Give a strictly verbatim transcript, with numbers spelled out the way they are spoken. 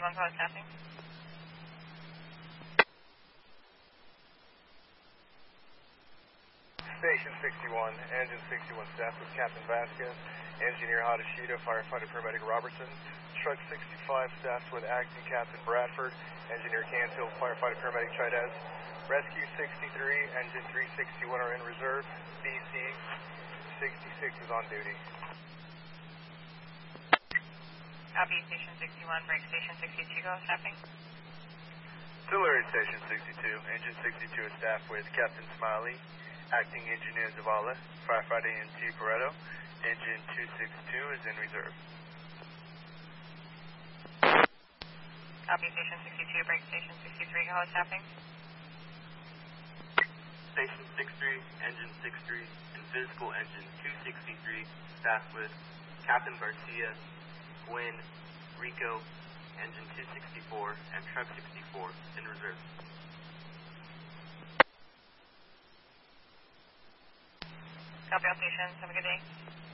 sixty-one, call staffing. Station sixty-one, engine sixty-one staff with Captain Vasquez, engineer Hadashida, firefighter paramedic Robertson, truck sixty-five staff with acting Captain Bradford, engineer Cantil, firefighter paramedic Chaydez, rescue sixty-three, engine three sixty-one are in reserve, B C sixty-six is on duty. Copy, station sixty-one, break station sixty-two, call staffing. Auxiliary station sixty-two, engine sixty-two is staff with Captain Smiley, acting engineer Zavala, firefighter E M T Pareto, engine two sixty-two is in reserve. Copy, station sixty-two, break station sixty-three, call staffing. Station sixty-three, engine sixty-three, and physical engine two sixty-three, staff with Captain Garcia, Gwyn, Rico, engine two sixty-four, and truck sixty-four in reserve. Copy all stations, have a good day.